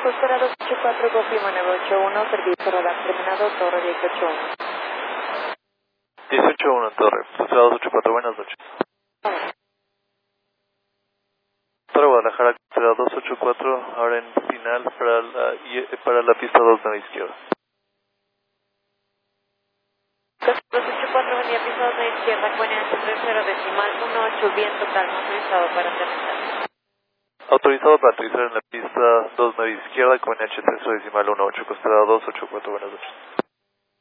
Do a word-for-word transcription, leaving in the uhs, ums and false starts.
Costera dos ocho cuatro, confirma nueve ocho uno, servicio radar terminado, Torre dieciocho uno. dieciocho uno, Torre. Costera dos ocho cuatro, buenas noches. Torre Guadalajara, Costera dos ocho cuatro, ahora en final para la, para la pista dos nueve izquierda. dos ocho cuatro, venía pista dos nueve izquierda, con H tres cero decimal uno ocho, bien total, no autorizado para aterrizar. Autorizado para aterrizar en la pista dos nueve izquierda con H tres decimal uno ocho, Costera dos ocho cuatro, buenas noches.